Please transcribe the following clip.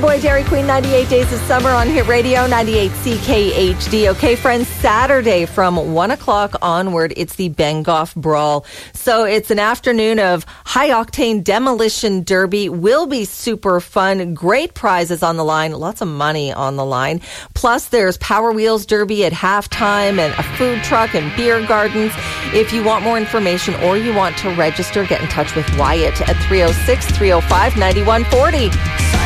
Boy, Dairy Queen, 98 Days of Summer on Hit Radio, 98 CKHD. Okay, friends, Saturday from 1 o'clock onward, it's the Bengoff Brawl. So it's an afternoon of high-octane demolition derby. Will be super fun. Great prizes on the line. Lots of money on the line. Plus, there's Power Wheels Derby at halftime and a food truck and beer gardens. If you want more information or you want to register, get in touch with Wyatt at 306-305-9140.